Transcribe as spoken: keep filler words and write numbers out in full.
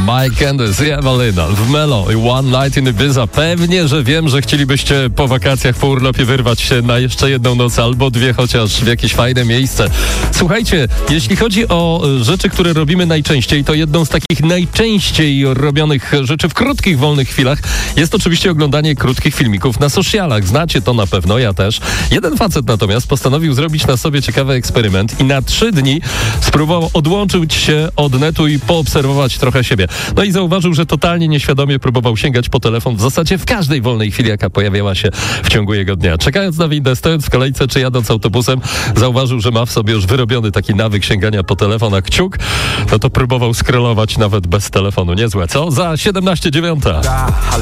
Mike Candice i Ewelina w Melo i One Night in Ibiza. Pewnie, że wiem, że chcielibyście po wakacjach, po urlopie wyrwać się na jeszcze jedną noc albo dwie, chociaż w jakieś fajne miejsce. Słuchajcie, jeśli chodzi o rzeczy, które robimy najczęściej, to jedną z takich najczęściej robionych rzeczy w krótkich, wolnych chwilach jest oczywiście oglądanie krótkich filmików na socialach. Znacie to na pewno, ja też. Jeden facet natomiast postanowił zrobić na sobie ciekawy eksperyment i na trzy dni spróbował odłączyć się od netu i poobserwować trochę siebie. No i zauważył, że totalnie nieświadomie próbował sięgać po telefon w zasadzie w każdej wolnej chwili, jaka pojawiała się w ciągu jego dnia. Czekając na windę, stojąc w kolejce czy jadąc autobusem, zauważył, że ma w sobie już wyrobiony taki nawyk sięgania po telefon, a kciuk, no to próbował scrollować nawet bez telefonu. Niezłe, co? Za siedemnaście dziewiąta.